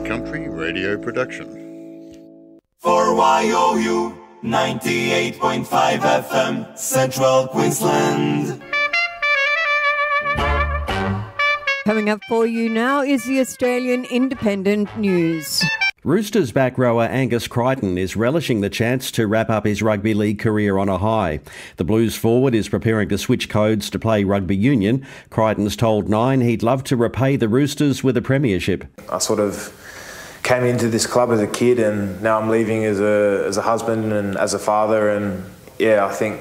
Country radio production. For YOU 98.5 FM, Central Queensland. Coming up for you now is the Australian Independent News. Roosters back rower Angus Crichton is relishing the chance to wrap up his rugby league career on a high. The Blues forward is preparing to switch codes to play rugby union. Crichton's told Nine he'd love to repay the Roosters with a premiership. I sort of came into this club as a kid, and now I'm leaving as a husband and as a father, and I think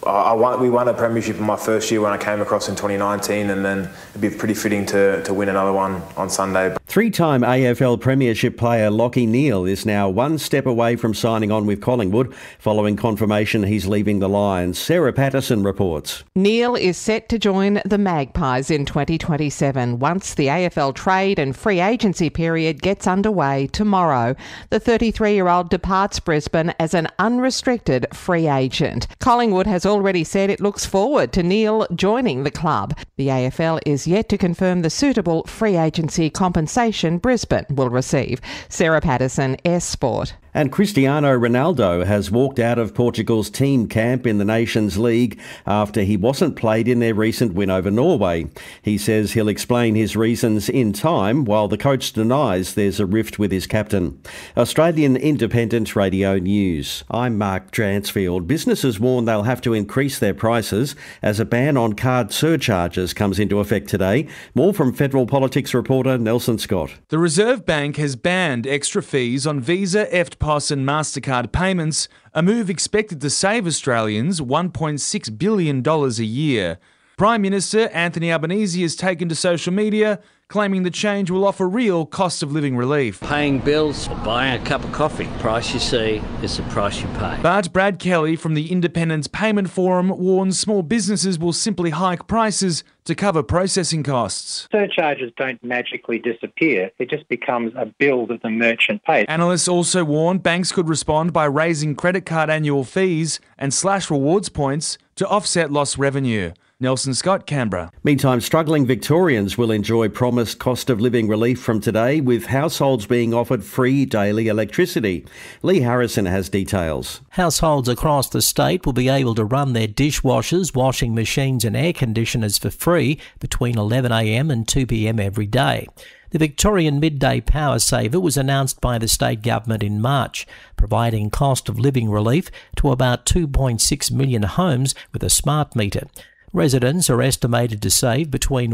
we won a premiership in my first year when I came across in 2019, and then it'd be pretty fitting to win another one on Sunday. Three-time AFL Premiership player Lachie Neale is now one step away from signing on with Collingwood following confirmation he's leaving the Lions. Sarah Patterson reports. Neale is set to join the Magpies in 2027 once the AFL trade and free agency period gets underway tomorrow. The 33-year-old departs Brisbane as an unrestricted free agent. Collingwood has already said it looks forward to Neale joining the club. The AFL is yet to confirm the suitable free agency compensation Brisbane will receive. Sarah Patterson, S Sport. And Cristiano Ronaldo has walked out of Portugal's team camp in the Nations League after he wasn't played in their recent win over Norway. He says he'll explain his reasons in time, while the coach denies there's a rift with his captain. Australian Independent Radio News. I'm Mark Dransfield. Businesses warn they'll have to increase their prices as a ban on card surcharges comes into effect today. More from Federal Politics reporter Nelson Scott. The Reserve Bank has banned extra fees on Visa, EFTPOS and MasterCard payments, a move expected to save Australians $1.6 billion a year. Prime Minister Anthony Albanese has taken to social media, claiming the change will offer real cost of living relief. Paying bills or buying a cup of coffee. Price you see is the price you pay. But Brad Kelly from the Independence Payment Forum warns small businesses will simply hike prices to cover processing costs. Surcharges don't magically disappear. It just becomes a bill that the merchant pays. Analysts also warn banks could respond by raising credit card annual fees and slash rewards points to offset lost revenue. Nelson Scott, Canberra. Meantime, struggling Victorians will enjoy promised cost of living relief from today, with households being offered free daily electricity. Lee Harrison has details. Households across the state will be able to run their dishwashers, washing machines and air conditioners for free between 11am and 2pm every day. The Victorian Midday Power Saver was announced by the state government in March, providing cost of living relief to about 2.6 million homes with a smart meter. Residents are estimated to save between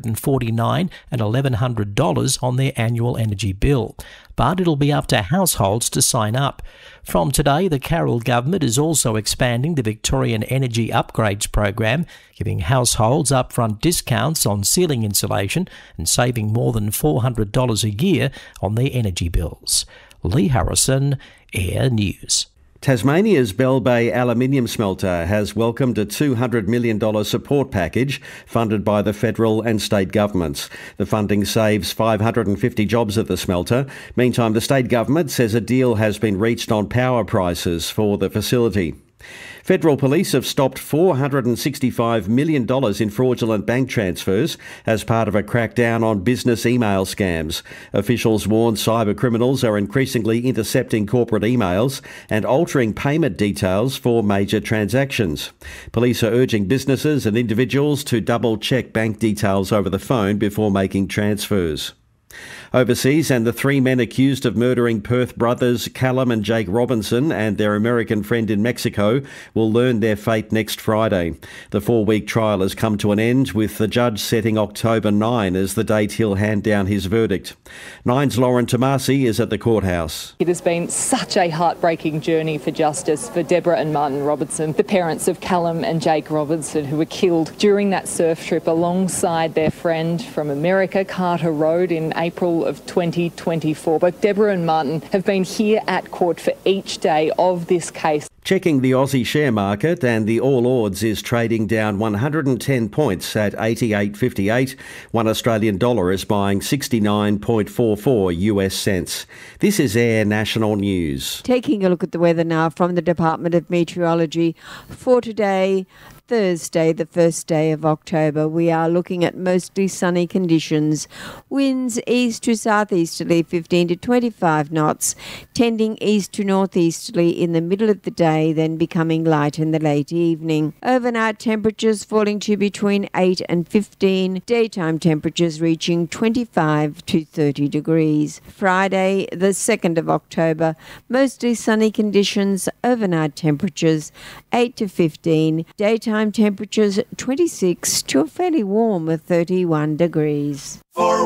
$149 and $1,100 on their annual energy bill, but it'll be up to households to sign up. From today, the Carroll government is also expanding the Victorian Energy Upgrades program, giving households upfront discounts on ceiling insulation and saving more than $400 a year on their energy bills. Lee Harrison, Air News. Tasmania's Bell Bay aluminium smelter has welcomed a $200 million support package funded by the federal and state governments. The funding saves 550 jobs at the smelter. Meantime, the state government says a deal has been reached on power prices for the facility. Federal police have stopped $465 million in fraudulent bank transfers as part of a crackdown on business email scams. Officials warn cyber criminals are increasingly intercepting corporate emails and altering payment details for major transactions. Police are urging businesses and individuals to double-check bank details over the phone before making transfers. Overseas, and the three men accused of murdering Perth brothers Callum and Jake Robinson and their American friend in Mexico will learn their fate next Friday. The 4-week trial has come to an end, with the judge setting October 9 as the date he'll hand down his verdict. Nine's Lauren Tomasi is at the courthouse. It has been such a heartbreaking journey for justice for Deborah and Martin Robertson, the parents of Callum and Jake Robinson, who were killed during that surf trip alongside their friend from America, Carter Road, in April of 2024. Both Deborah and Martin have been here at court for each day of this case. Checking the Aussie share market, and the All Ords is trading down 110 points at 88.58. One Australian dollar is buying 69.44 US cents. This is Air National News. Taking a look at the weather now from the Department of Meteorology for today. Thursday, the first day of October, we are looking at mostly sunny conditions. Winds east to southeasterly 15 to 25 knots, tending east to northeasterly in the middle of the day, then becoming light in the late evening. Overnight temperatures falling to between 8 and 15, daytime temperatures reaching 25 to 30 degrees. Friday, the 2nd of October, mostly sunny conditions, overnight temperatures 8 to 15, daytime temperatures 26 to a fairly warm 31 degrees. For